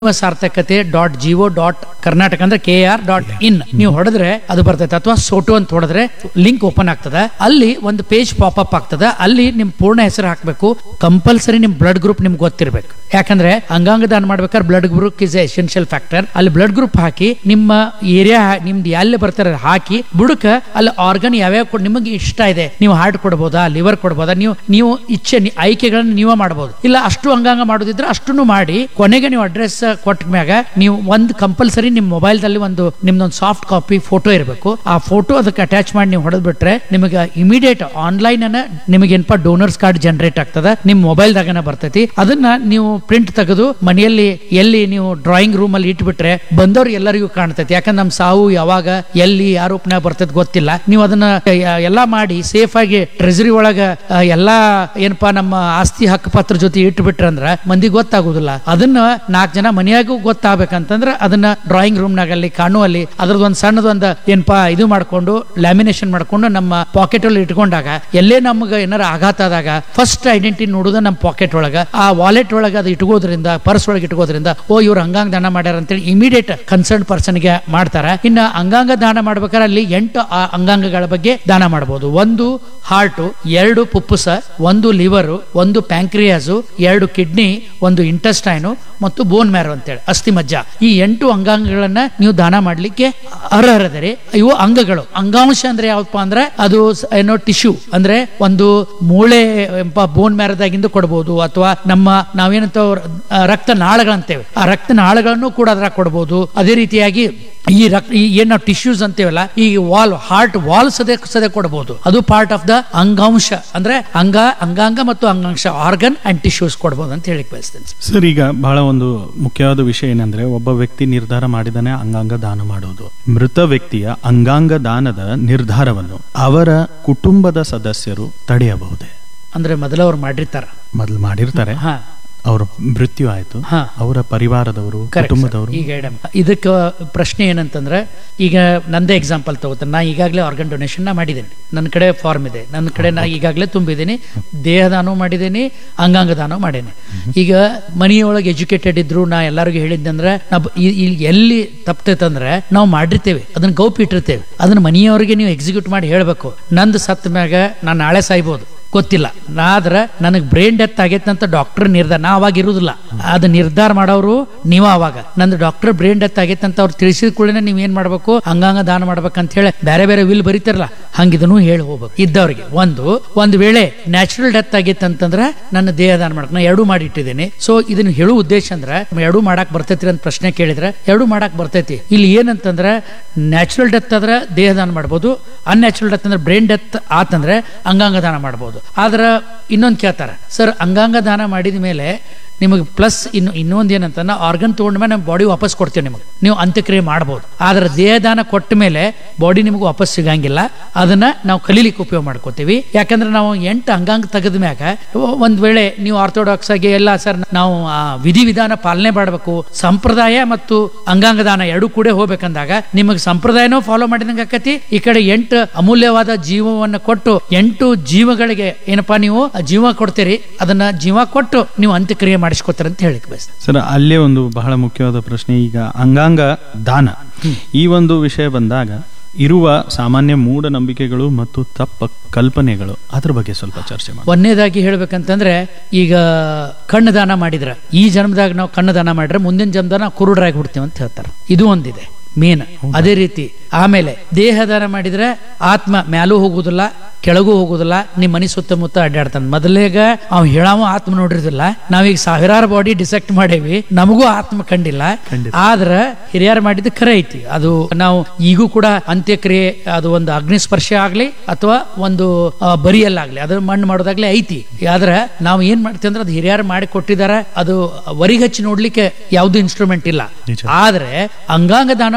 ಸಾರ್ಥಕತೆ .go.ಕರ್ನಾಟಕ ಅಂದ್ರೆ KR.in ನೀವು ಹೊಡೆದ್ರೆ ಅದು ಬರ್ತೈತೆ, ಅಥವಾ ಸೋಟೋ ಅಂತ ಹೊಡೆದ್ರೆ ಲಿಂಕ್ ಓಪನ್ ಆಗ್ತದೆ. ಅಲ್ಲಿ ಒಂದು ಪೇಜ್ ಪಾಪ್ ಆಗ್ತದೆ. ಅಲ್ಲಿ ನಿಮ್ ಪೂರ್ಣ ಹೆಸರು ಹಾಕ್ಬೇಕು. ಕಂಪಲ್ಸರಿ ನಿಮ್ ಬ್ಲಡ್ ಗ್ರೂಪ್ ನಿಮ್ಗೆ ಗೊತ್ತಿರ್ಬೇಕು. ಯಾಕಂದ್ರೆ ಅಂಗಾಂಗ ದಾನ ಮಾಡ್ಬೇಕಾದ್ರೆ blood group is essential factor. ಅಲ್ಲಿ ಬ್ಲಡ್ ಗ್ರೂಪ್ ಹಾಕಿ ನಿಮ್ಮ ಏರಿಯಾ ನಿಮ್ದು ಎಲ್ಲಿ ಬರ್ತಾರೆ ಹಾಕಿ ಬುಡಕ ಅಲ್ಲಿ ಆರ್ಗನ್ ಯಾವ್ಯಾವ ನಿಮಗೆ ಇಷ್ಟ ಇದೆ, ನೀವು ಹಾರ್ಟ್ ಕೊಡ್ಬೋದಾ, ಲಿವರ್ ಕೊಡ್ಬೋದಾ, ನೀವು ಇಚ್ಛೆ ಆಯ್ಕೆಗಳನ್ನ ನೀವೇ ಮಾಡಬಹುದು. ಇಲ್ಲ ಅಷ್ಟು ಅಂಗಾಂಗ ಮಾಡೋದಿದ್ರೆ ಅಷ್ಟನ್ನು ಮಾಡಿ ಕೊನೆಗೆ ನೀವು ಅಡ್ರೆಸ್ ಕೊಟ್ಟ ಮ್ಯಾಗ ನೀವು ಒಂದು ಕಂಪಲ್ಸರಿ ನಿಮ್ ಮೊಬೈಲ್ ದಲ್ಲಿ ಒಂದು ನಿಮ್ದೊಂದು ಸಾಫ್ಟ್ ಕಾಪಿ ಫೋಟೋ ಇರಬೇಕು. ಆ ಫೋಟೋ ಅದಕ್ಕೆ ಅಟ್ಯಾಚ್ ಮಾಡಿ ನೀವು ಹೊಡೆದ್ ಬಿಟ್ರೆ ನಿಮಗೆ ಇಮಿಡಿಯೇಟ್ ಆನ್ಲೈನ್ ಅನ್ನ ನಿಮಗೆ ಏನಪ್ಪಾ ಡೋನರ್ಸ್ ಕಾರ್ಡ್ ಜನರೇಟ್ ಆಗ್ತದೆ, ನಿಮ್ ಮೊಬೈಲ್ ದಾಗನ ಬರ್ತೈತಿ. ಅದನ್ನ ನೀವು ಪ್ರಿಂಟ್ ತೆಗೆದು ಮನೆಯಲ್ಲಿ ಎಲ್ಲಿ ನೀವು ಡ್ರಾಯಿಂಗ್ ರೂಮ್ ಅಲ್ಲಿ ಇಟ್ಬಿಟ್ರೆ ಬಂದವ್ರು ಎಲ್ಲರಿಗೂ ಕಾಣ್ತೈತಿ. ಯಾಕಂದ್ರೆ ನಮ್ ಸಾವು ಯಾವಾಗ ಎಲ್ಲಿ ಯಾರ ರೂಪನಾಗ ಬರ್ತೈತಿ ಗೊತ್ತಿಲ್ಲ. ನೀವು ಅದನ್ನ ಎಲ್ಲಾ ಮಾಡಿ ಸೇಫ್ ಆಗಿ ಟ್ರೆಜರಿ ಒಳಗ ಎಲ್ಲಾ ಏನಪ್ಪಾ ನಮ್ಮ ಆಸ್ತಿ ಹಕ್ಕುಪತ್ರ ಜೊತೆ ಇಟ್ಬಿಟ್ರೆ ಅಂದ್ರ ಮಂದಿ ಗೊತ್ತಾಗುದಿಲ್ಲ. ಅದನ್ನ 4 ಜನ ಮನೆಯಾಗೂ ಗೊತ್ತಾಗಬೇಕಂತಂದ್ರೆ ಅದನ್ನ ಡ್ರಾಯಿಂಗ್ ರೂಮ್ ನಾಗಲ್ಲಿ ಕಾಣುವಲ್ಲಿ ಅದ್ರದ್ದೊಂದು ಸಣ್ಣದೊಂದು ಏನಪ್ಪಾ ಇದು ಮಾಡ್ಕೊಂಡು ಲ್ಯಾಮಿನೇಷನ್ ಮಾಡ್ಕೊಂಡು ನಮ್ಮ ಪಾಕೆಟ್ ಅಲ್ಲಿ ಇಟ್ಕೊಂಡಾಗ ಎಲ್ಲೇ ನಮ್ಗೆ ಏನಾರ ಆಘಾತ ಆದಾಗ ಫಸ್ಟ್ ಐಡೆಂಟಿಟಿ ನೋಡುದ ನಮ್ಮ ಪಾಕೆಟ್ ಒಳಗ, ಆ ವಾಲೆಟ್ ಒಳಗ ಅದು ಇಟ್ಕೋದ್ರಿಂದ, ಪರ್ಸ್ ಒಳಗೆ ಇಟ್ಕೋದ್ರಿಂದ ಇವ್ರು ಅಂಗಾಂಗ ದಾನ ಮಾಡ್ಯಾರ ಅಂತೇಳಿ ಇಮಿಡಿಯೇಟ್ ಕನ್ಸರ್ನ್ ಪರ್ಸನ್ ಗೆ ಮಾಡ್ತಾರ. ಇನ್ನ ಅಂಗಾಂಗ ದಾನ ಮಾಡ್ಬೇಕಾದ್ರೆ ಅಲ್ಲಿ 8 ಅಂಗಾಂಗಗಳ ಬಗ್ಗೆ ದಾನ ಮಾಡಬಹುದು. 1 heart, 2 ಪುಪ್ಪುಸ, 1 liver, 1 pancreas, 2 kidney, 1 intestine ಮತ್ತು ಬೋನ್ ಮ್ಯಾರೋ ಅಂತೇಳಿ ಅಸ್ಥಿ ಮಜ್ಜ. ಈ 8 ಅಂಗಾಂಗಗಳನ್ನ ನೀವು ದಾನ ಮಾಡ್ಲಿಕ್ಕೆ ಅರ್ಹರದಿರಿ. ಇವು ಅಂಗಗಳು. ಅಂಗಾಂಶ ಅಂದ್ರೆ ಯಾವಪ್ಪ ಅಂದ್ರೆ ಅದು ಏನೋ ಟಿಶ್ಯೂ ಅಂದ್ರೆ ಒಂದು ಮೂಳೆ ಬೋನ್ ಮ್ಯಾರದಾಗಿಂದ ಕೊಡಬಹುದು, ಅಥವಾ ನಾವೇನಂತ ರಕ್ತ ನಾಳಗಳಂತೇವೆ ಆ ರಕ್ತ ನಾಳಗಳನ್ನು ಕೂಡ ಅದ್ರಾಗ ಕೊಡಬಹುದು. ಅದೇ ರೀತಿಯಾಗಿ ಈ ಏನ್ ನಾವು ಟಿಶ್ಯೂಸ್ ಅಂತೇವಲ್ಲ, ಈ ಹಾರ್ಟ್ ವಾಲ್ ಸದೇ ಕೊಡಬಹುದು. ಅದು ಪಾರ್ಟ್ ಆಫ್ ದ ಅಂಗಾಂಶ ಅಂದ್ರೆ ಅಂಗಾಂಗ ಮತ್ತು ಅಂಗಾಂಶ ಆರ್ಗನ್ ಅಂಡ್ ಟಿಶ್ಯೂಸ್ ಕೊಡಬಹುದು ಅಂತ ಹೇಳಿ ಬಯಸ್ತೇನೆ ಸರ್. ಈಗ ಬಹಳ ಒಂದು ಮುಖ್ಯವಾದ ವಿಷಯ ಏನಂದ್ರೆ, ಒಬ್ಬ ವ್ಯಕ್ತಿ ನಿರ್ಧಾರ ಮಾಡಿದಾನೆ ಅಂಗಾಂಗ ದಾನ ಮಾಡೋದು. ಮೃತ ವ್ಯಕ್ತಿಯ ಅಂಗಾಂಗ ದಾನದ ನಿರ್ಧಾರವನ್ನು ಅವರ ಕುಟುಂಬದ ಸದಸ್ಯರು ತಡೆಯಬಹುದೇ? ಅಂದ್ರೆ ಮೊದಲು ಮಾಡಿರ್ತಾರೆ, ಅವ್ರ ಮೃತ್ಯು ಆಯ್ತು, ಅವರ ಪರಿವಾರದವರು, ಕುಟುಂಬದವರು. ಈಗ ಇದಕ್ಕೆ ಪ್ರಶ್ನೆ ಏನಂತಂದ್ರೆ, ಈಗ ನಂದೇ ಎಕ್ಸಾಂಪಲ್ ತಗೋತೇನೆ. ನಾ ಈಗಾಗಲೇ ಆರ್ಗನ್ ಡೊನೇಷನ್ ಮಾಡಿದ್ದೇನೆ, ನನ್ನ ಕಡೆ ಫಾರ್ಮ್ ಇದೆ, ನನ್ನ ಕಡೆ ನಾ ಈಗಾಗಲೇ ತುಂಬಿದ್ದೀನಿ, ದೇಹ ದಾನ ಮಾಡಿದ್ದೇನೆ, ಅಂಗಾಂಗ ದಾನ ಮಾಡೇನೆ. ಈಗ ಮನೆಯೊಳಗೆ ಎಜುಕೇಟೆಡ್ ಇದ್ರು ನಾ ಎಲ್ಲರಿಗೂ ಹೇಳಿದ್ದಂದ್ರೆ, ಎಲ್ಲಿ ತಪ್ತೈತಂದ್ರೆ ನಾವು ಮಾಡಿರ್ತೇವೆ, ಅದನ್ನ ಗೌಪ್ ಇಟ್ಟಿರ್ತೇವೆ, ಅದನ್ನ ಮನೆಯವರಿಗೆ ನೀವು ಎಕ್ಸಿಕ್ಯೂಟ್ ಮಾಡಿ ಹೇಳ್ಬೇಕು. ನಂದು ಸತ್ತ ಮ್ಯಾಗ ನಾನು ನಾಳೆ ಸಾಯ್ಬೋದು ಗೊತ್ತಿಲ್ಲ, ಆದ್ರ ನನಗ್ ಬ್ರೈನ್ ಡೆತ್ ಆಗೈತೆ ಅಂತ ಡಾಕ್ಟರ್ ನಿರ್ಧಾರ, ನಾ ಅವಾಗ ಇರುದಿಲ್ಲ, ಅದು ನಿರ್ಧಾರ ಮಾಡೋರು ನೀವ. ಅವಾಗ ನಂದು ಡಾಕ್ಟರ್ ಬ್ರೈನ್ ಡೆತ್ ಆಗೈತೆ ಅಂತ ಅವ್ರು ತಿಳಿಸಿದ ಕೂಡಲೇ ನೀವ್ ಏನ್ ಮಾಡ್ಬೇಕು, ಅಂಗಾಂಗ ದಾನ ಮಾಡ್ಬೇಕಂತ ಹೇಳಿ ಬೇರೆ ವಿಲ್ ಬರೀತಾರಲ್ಲ, ಹಂಗಿದನ್ನು ಹೇಳಿ ಹೋಗ್ಬೇಕು ಇದ್ದವ್ರಿಗೆ. ಒಂದು ವೇಳೆ ನ್ಯಾಚುರಲ್ ಡೆತ್ ಆಗೈತೆ ಅಂತಂದ್ರೆ ನನ್ನ ದೇಹ ದಾನ ಮಾಡಕ್ ನಾ 2 ಮಾಡಿ ಇಟ್ಟಿದ್ದೀನಿ. ಸೊ ಇದನ್ನ ಹೇಳುವ ಉದ್ದೇಶ ಅಂದ್ರೆ 2 ಮಾಡಕ್ ಬರ್ತೈತಿ ಅಂತ ಪ್ರಶ್ನೆ ಕೇಳಿದ್ರೆ 2 ಮಾಡಕ್ ಬರ್ತೈತಿ. ಇಲ್ಲಿ ಏನಂತಂದ್ರೆ ನ್ಯಾಚುರಲ್ ಡೆತ್ ಆದ್ರೆ ದೇಹ ದಾನ ಮಾಡ್ಬೋದು, ಅನ್ಯಾಚುರಲ್ ಡೆತ್ ಅಂದ್ರೆ ಬ್ರೈನ್ ಡೆತ್ ಆತಂದ್ರೆ ಅಂಗಾಂಗ ದಾನ ಮಾಡ್ಬೋದು. ಆದ್ರ ಇನ್ನೊಂದು ಕೇಳ್ತಾರ, ಸರ್ ಅಂಗಾಂಗ ದಾನ ಮಾಡಿದ ಮೇಲೆ ನಿಮಗೆ ಪ್ಲಸ್ ಇನ್ನೊಂದು ಏನಂತ, ನಾ ಆರ್ಗನ್ ತಗೊಂಡ ಮೇಲೆ ನಮ್ಮ ಬಾಡಿ ವಾಪಸ್ ಕೊಡ್ತೀವಿ, ನಿಮಗೆ ನೀವು ಅಂತ್ಯಕ್ರಿಯೆ ಮಾಡ್ಬೋದು. ಆದ್ರೆ ದೇಹದಾನ ಕೊಟ್ಟ ಮೇಲೆ ಬಾಡಿ ನಿಮಗೆ ವಾಪಸ್ ಸಿಗಂಗಿಲ್ಲ. ಅದನ್ನ ನಾವು ಕಲೀಲಿಕ್ಕೆ ಉಪಯೋಗ ಮಾಡ್ಕೋತೀವಿ. ಯಾಕಂದ್ರೆ ನಾವು 8 ಅಂಗಾಂಗ ತೆಗೆದ ಮ್ಯಾಗ ಒಂದ್ ವೇಳೆ ನೀವು ಆರ್ಥೋಡಾಕ್ಸ್ ಆಗಿ ಎಲ್ಲ ಸರ್ ನಾವು ವಿಧಿವಿಧಾನ ಪಾಲನೆ ಮಾಡಬೇಕು, ಸಂಪ್ರದಾಯ ಮತ್ತು ಅಂಗಾಂಗ ದಾನ 2 ಕೂಡ ಹೋಗ್ಬೇಕಂದಾಗ ನಿಮಗೆ ಸಂಪ್ರದಾಯನೂ ಫಾಲೋ ಮಾಡಿದಂಗೆ ಆಕತಿ, ಈ ಕಡೆ 8 ಅಮೂಲ್ಯವಾದ ಜೀವವನ್ನು ಕೊಟ್ಟು 8 ಜೀವಗಳಿಗೆ ಏನಪ್ಪಾ ನೀವು ಜೀವ ಕೊಡ್ತೀರಿ, ಅದನ್ನ ಜೀವ ಕೊಟ್ಟು ನೀವು ಅಂತ್ಯಕ್ರಿಯೆ ಮಾಡಿಸ್ಕೊತಾರೆ ಅಂತ ಹೇಳಿಕ್ ಬಯಸ್ತೇನೆ ಸರ್. ಅಲ್ಲೇ ಒಂದು ಬಹಳ ಮುಖ್ಯವಾದ ಪ್ರಶ್ನೆ, ಈಗ ಅಂಗಾಂಗ ದಾನ ಈ ಒಂದು ವಿಷಯ ಬಂದಾಗ ಇರುವ ಸಾಮಾನ್ಯ ಮೂಢನಂಬಿಕೆಗಳು ಮತ್ತು ತಪ್ಪ ಕಲ್ಪನೆಗಳು, ಅದ್ರ ಬಗ್ಗೆ ಸ್ವಲ್ಪ ಚರ್ಚೆ ಮಾಡಿ. ಒಂದನೇದಾಗಿ ಹೇಳ್ಬೇಕಂತಂದ್ರೆ, ಈಗ ಕಣ್ಣು ದಾನ ಮಾಡಿದ್ರ ಈ ಜನ್ಮದಾಗ ನಾವು ಕಣ್ಣು ದಾನ ಮಾಡಿದ್ರೆ ಮುಂದಿನ ಜನ್ಮದಾಗ ನಾವು ಕುರುಡರಾಗಿ ಬಿಡ್ತೇವೆ ಅಂತ ಹೇಳ್ತಾರೆ. ಇದು ಒಂದಿದೆ ಮೇನ್. ಅದೇ ರೀತಿ ಆಮೇಲೆ ದೇಹ ದಾನ ಮಾಡಿದ್ರೆ ಆತ್ಮ ಮ್ಯಾಲೂ ಹೋಗುದಿಲ್ಲ ಕೆಳಗೂ ಹೋಗುದಿಲ್ಲ, ನಿಮ್ ಮನಿ ಸುತ್ತಮುತ್ತ ಅಡ್ಡಾಡ್ತಾನೆ. ಮೊದಲೇಗ ಅವ್ ಹೇಳಾವ ಆತ್ಮ ನೋಡಿರ್ದಿಲ್ಲ, ನಾವೀಗ 1000 ಬಾಡಿ ಡಿಸೆಕ್ಟ್ ಮಾಡೇವಿ, ನಮಗೂ ಆತ್ಮ ಕಂಡಿಲ್ಲ. ಆದ್ರ ಹಿರಿಯರು ಮಾಡಿದ್ದು ಖರೆ ಐತಿ. ಅದು ನಾವು ಈಗೂ ಕೂಡ ಅಂತ್ಯಕ್ರಿಯೆ ಅದು ಒಂದು ಅಗ್ನಿಸ್ಪರ್ಶ ಆಗ್ಲಿ ಅಥವಾ ಒಂದು ಬರಿಯಲ್ಲಾಗ್ಲಿ ಅದ್ರ ಮಣ್ಣು ಮಾಡೋದಾಗ್ಲಿ ಐತಿ. ಆದ್ರ ನಾವು ಏನ್ ಮಾಡ್ತೀವಿ ಅಂದ್ರೆ ಅದು ಹಿರಿಯರು ಮಾಡಿ ಕೊಟ್ಟಿದಾರ, ಅದು ವರಿಗಚ್ಚಿ ನೋಡ್ಲಿಕ್ಕೆ ಯಾವ್ದು ಇನ್ಸ್ಟ್ರೂಮೆಂಟ್ ಇಲ್ಲ. ಆದ್ರೆ ಅಂಗಾಂಗ ದಾನ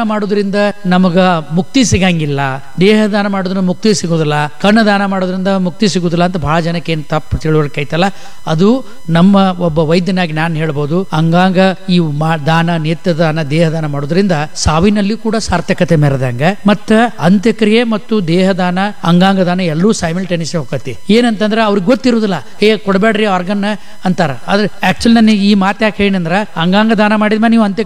ಮಾಡೋದ್ರಿಂದ ನಮಗ ಮುಕ್ತಿ ಸಿಗಂಗಿಲ್ಲ, ದೇಹ ದಾನ ಮಾಡೋದ್ರಿಂದ ಮುಕ್ತಿ ಸಿಗೋದಿಲ್ಲ, ಕಣ್ಣು ದಾನ ಮಾಡೋದ್ರಿಂದ ಮುಕ್ತಿ ಸಿಗೋದಿಲ್ಲ ಅಂತ ಬಹಳ ಜನಕ್ಕೆ ಏನ್ ತಪ್ಪು ತಿಳುವಳಿಕೆ ಐತಲ್ಲ, ಅದು ನಮ್ಮ ಒಬ್ಬ ವೈದ್ಯನಾಗಿ ನಾನು ಹೇಳ್ಬೋದು, ಅಂಗಾಂಗ ಈ ದಾನ, ನೇತ್ರದಾನ, ದೇಹದಾನ ಮಾಡೋದ್ರಿಂದ ಸಾವಿನಲ್ಲಿ ಕೂಡ ಸಾರ್ಥಕತೆ ಮೆರೆದಂಗ, ಮತ್ತ ಅಂತ್ಯಕ್ರಿಯೆ ಮತ್ತು ದೇಹದಾನ, ಅಂಗಾಂಗ ದಾನ ಎಲ್ಲರೂ ಸೈಮಲ್ಟೇನಿಯಸ್ ಹೋಗತಿ. ಏನಂತಂದ್ರ ಅವ್ರಿಗೆ ಗೊತ್ತಿರುವುದಿಲ್ಲ, ಕೊಡಬೇಡ್ರಿ ಆರ್ಗನ್ ಅಂತಾರ. ಆದ್ರೆ ಆಕ್ಚುಲಿ ನನಗೆ ಈ ಮಾತು ಯಾಕೆ ಹೇಳಿನಂದ್ರ, ಅಂಗಾಂಗ ದಾನ ಮಾಡಿದ್ಮೇಲೆ ನೀವು ಅಂತ್ಯ